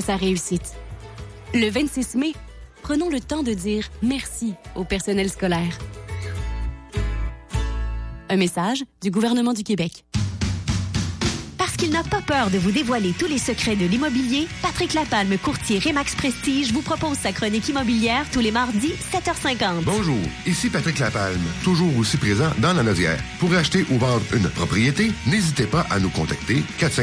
sa réussite. Le 26 mai, prenons le temps de dire merci au personnel scolaire. Un message du gouvernement du Québec. Parce qu'il n'a pas peur de vous dévoiler tous les secrets de l'immobilier, Patrick Lapalme, courtier Remax Prestige, vous propose sa chronique immobilière tous les mardis, 7h50. Bonjour, ici Patrick Lapalme, toujours aussi présent dans la Naudière. Pour acheter ou vendre une propriété, n'hésitez pas à nous contacter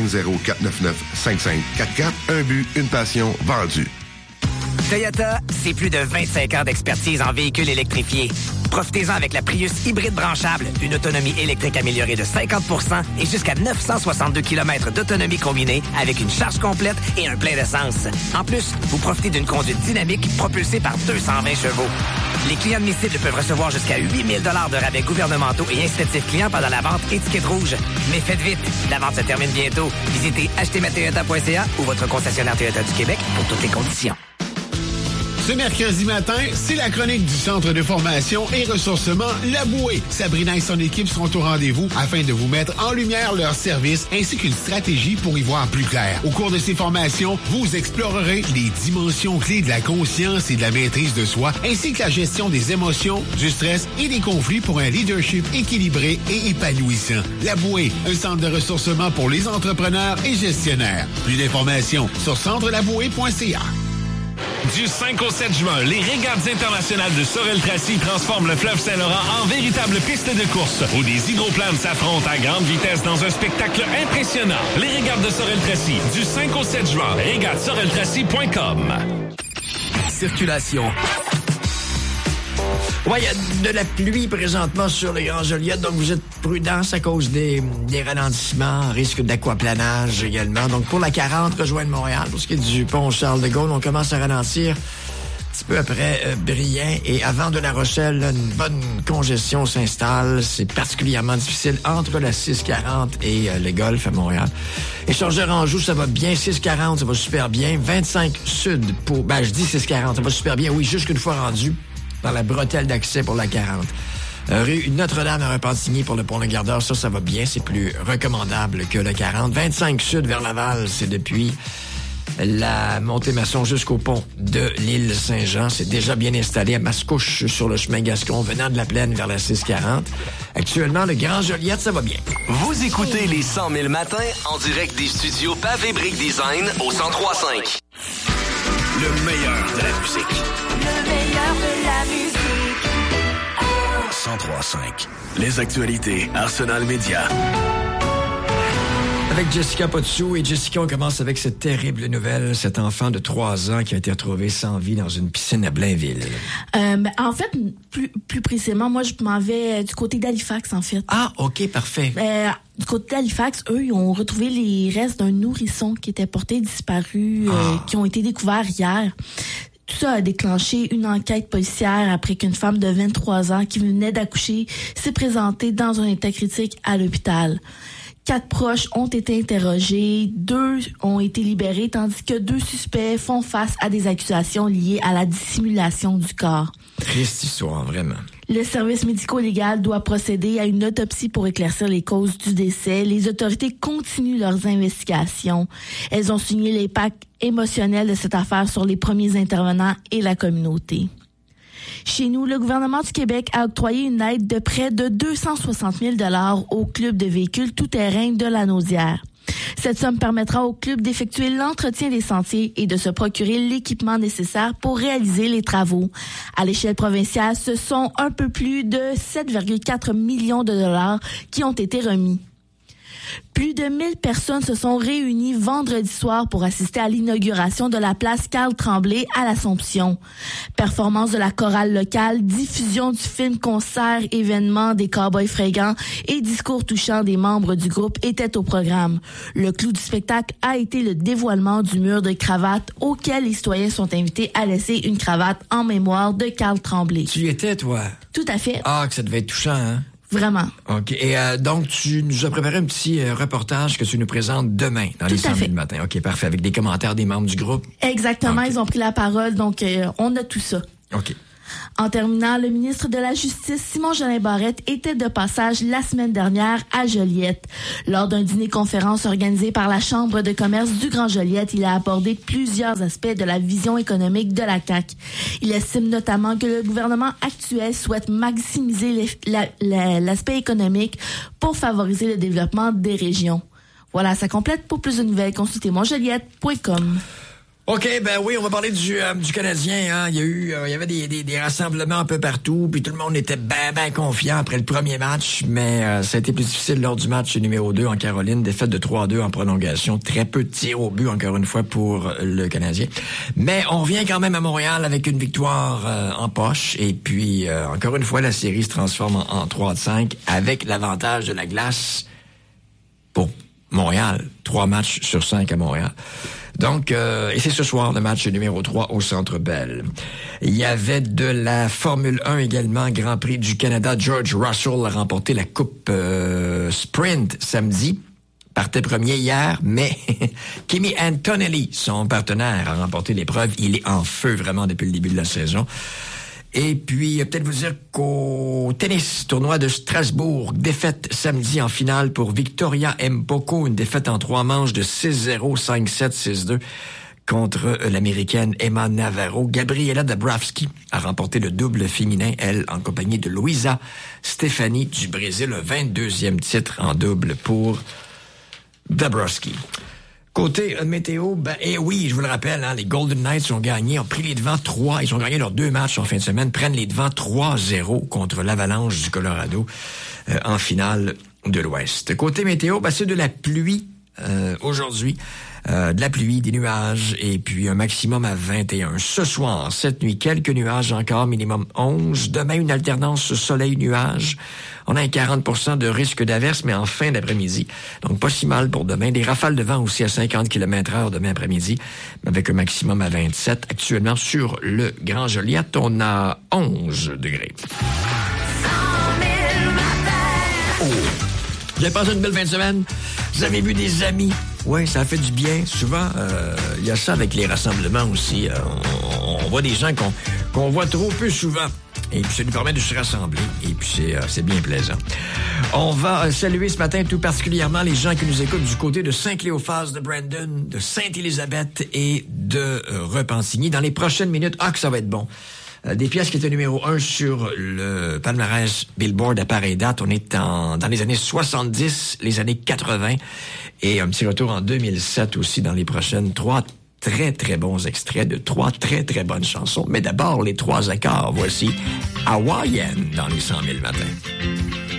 450-499-5544. Un but, une passion, vendue. Toyota, c'est plus de 25 ans d'expertise en véhicules électrifiés. Profitez-en avec la Prius hybride branchable, une autonomie électrique améliorée de 50% et jusqu'à 962 km d'autonomie combinée avec une charge complète et un plein d'essence. En plus, vous profitez d'une conduite dynamique propulsée par 220 chevaux. Les clients admissibles peuvent recevoir jusqu'à 8 000 $ de rabais gouvernementaux et incitatifs clients pendant la vente étiquette rouge. Mais faites vite, la vente se termine bientôt. Visitez achetezmatoyota.ca ou votre concessionnaire Toyota du Québec pour toutes les conditions. Ce mercredi matin, c'est la chronique du Centre de formation et ressourcement La Bouée. Sabrina et son équipe seront au rendez-vous afin de vous mettre en lumière leurs services ainsi qu'une stratégie pour y voir plus clair. Au cours de ces formations, vous explorerez les dimensions clés de la conscience et de la maîtrise de soi, ainsi que la gestion des émotions, du stress et des conflits pour un leadership équilibré et épanouissant. La Bouée, un centre de ressourcement pour les entrepreneurs et gestionnaires. Plus d'informations sur centrelabouée.ca. Du 5 au 7 juin, les régates internationales de Sorel-Tracy transforment le fleuve Saint-Laurent en véritable piste de course où des hydroplanes s'affrontent à grande vitesse dans un spectacle impressionnant. Les régates de Sorel-Tracy, du 5 au 7 juin, régatesoreltracy.com. Circulation. Ouais, il y a de la pluie présentement sur le Grand Joliette, donc vous êtes prudents à cause des ralentissements, risque d'aquaplanage également. Donc pour la 40, rejoindre Montréal, pour ce qui est du pont Charles-de-Gaulle, on commence à ralentir un petit peu après Brien et avant de La Rochelle, là, une bonne congestion s'installe. C'est particulièrement difficile entre la 640 et le Golfe à Montréal. Échangeur-Anjou, ça va bien. 640, ça va super bien. 25 Sud pour... je dis 640, ça va super bien. Oui, jusqu'une fois rendu dans la bretelle d'accès pour la 40. Rue Notre-Dame à Repentigny pour le pont Le Gardeur, ça va bien. C'est plus recommandable que le 40. 25 Sud vers Laval, c'est depuis la Montée-Masson jusqu'au pont de l'île Saint-Jean. C'est déjà bien installé à Mascouche sur le chemin Gascon venant de la Plaine vers la 640. Actuellement, le Grand Joliette, ça va bien. Vous écoutez les 100 000 matins en direct des studios Pavé Brick Design au 103.5. Le meilleur de la musique. Le meilleur de la musique. 103.5. Les actualités Arsenal Média. Avec Jessica Potsou. Et Jessica, on commence avec cette terrible nouvelle. Cet enfant de 3 ans qui a été retrouvé sans vie dans une piscine à Blainville. En fait, plus précisément, moi, je m'en vais du côté d'Halifax, en fait. Ah, OK, parfait. Du côté d'Halifax, eux, ils ont retrouvé les restes d'un nourrisson qui était porté disparu, qui ont été découverts hier. Tout ça a déclenché une enquête policière après qu'une femme de 23 ans qui venait d'accoucher s'est présentée dans un état critique à l'hôpital. 4 proches ont été interrogés, 2 ont été libérés, tandis que 2 suspects font face à des accusations liées à la dissimulation du corps. Triste histoire, vraiment. Le service médico-légal doit procéder à une autopsie pour éclaircir les causes du décès. Les autorités continuent leurs investigations. Elles ont souligné l'impact émotionnel de cette affaire sur les premiers intervenants et la communauté. Chez nous, le gouvernement du Québec a octroyé une aide de près de 260 000 $ au club de véhicules tout-terrain de la Naudière. Cette somme permettra au club d'effectuer l'entretien des sentiers et de se procurer l'équipement nécessaire pour réaliser les travaux. À l'échelle provinciale, ce sont un peu plus de 7,4 millions de dollars qui ont été remis. Plus de 1000 personnes se sont réunies vendredi soir pour assister à l'inauguration de la place Carl-Tremblay à l'Assomption. Performance de la chorale locale, diffusion du film-concert, événement des Cowboys fringants et discours touchants des membres du groupe étaient au programme. Le clou du spectacle a été le dévoilement du mur de cravates auquel les citoyens sont invités à laisser une cravate en mémoire de Carl Tremblay. Tu y étais, toi? Tout à fait. Ah, que ça devait être touchant, hein? Vraiment. OK. Et donc, tu nous as préparé un petit reportage que tu nous présentes demain dans les 100 000 matins. OK, parfait. Avec des commentaires des membres du groupe. Exactement. Okay. Ils ont pris la parole. Donc, on a tout ça. OK. En terminant, le ministre de la Justice, Simon-Jolin Barrette, était de passage la semaine dernière à Joliette. Lors d'un dîner-conférence organisé par la Chambre de commerce du Grand Joliette, il a abordé plusieurs aspects de la vision économique de la CAQ. Il estime notamment que le gouvernement actuel souhaite maximiser l'aspect économique pour favoriser le développement des régions. Voilà, ça complète. Pour plus de nouvelles, consultez monjoliette.com. OK, ben oui, on va parler du Canadien. Hein. Il y avait des rassemblements un peu partout, puis tout le monde était ben confiant après le premier match, mais ça a été plus difficile lors du match numéro 2 en Caroline, défaite de 3-2 en prolongation, très peu de tirs au but encore une fois pour le Canadien. Mais on revient quand même à Montréal avec une victoire en poche, et puis encore une fois, la série se transforme en 3-5 avec l'avantage de la glace pour Montréal. 3 matchs sur 5 à Montréal. Donc, et c'est ce soir le match numéro 3 au Centre Bell. Il y avait de la Formule 1 également, Grand Prix du Canada. George Russell a remporté la Coupe Sprint samedi. Partait premier hier, mais Kimi Antonelli, son partenaire, a remporté l'épreuve. Il est en feu vraiment depuis le début de la saison. Et puis, peut-être vous dire qu'au tennis, tournoi de Strasbourg, défaite samedi en finale pour Victoria Mboko, une défaite en 3 manches de 6-0, 5-7, 6-2 contre l'Américaine Emma Navarro. Gabriela Dabrowski a remporté le double féminin, elle, en compagnie de Luisa Stefani du Brésil, le 22e titre en double pour Dabrowski. Côté météo, et oui, je vous le rappelle, hein, les Golden Knights ont gagné, ont pris les devants 3, ils ont gagné leurs 2 matchs en fin de semaine, prennent les devants 3-0 contre l'Avalanche du Colorado en finale de l'Ouest. Côté météo, c'est de la pluie aujourd'hui, de la pluie, des nuages, et puis un maximum à 21. Ce soir, cette nuit, quelques nuages encore, minimum 11. Demain, une alternance soleil-nuage. On a un 40% de risque d'averse, mais en fin d'après-midi. Donc, pas si mal pour demain. Des rafales de vent aussi à 50 km/h demain après-midi, avec un maximum à 27. Actuellement, sur le Grand Joliette, on a 11 degrés. Oh. Vous avez passé une belle fin de semaine? Vous avez vu des amis? Oui, ça fait du bien. Souvent, il y a ça avec les rassemblements aussi. On voit des gens qu'on voit trop peu souvent. Et puis, ça nous permet de se rassembler. Et puis, c'est bien plaisant. On va saluer ce matin tout particulièrement les gens qui nous écoutent du côté de Saint-Cléophas, de Brandon, de Sainte-Élisabeth et de Repentigny. Dans les prochaines minutes, que ça va être bon. Des pièces qui étaient numéro 1 sur le palmarès Billboard à pareille date. On est dans les années 70, les années 80 et un petit retour en 2007 aussi dans les prochaines. 3 très, très bons extraits de 3 très, très bonnes chansons. Mais d'abord, les 3 accords. Voici Hawaiian dans les 100 000 matins.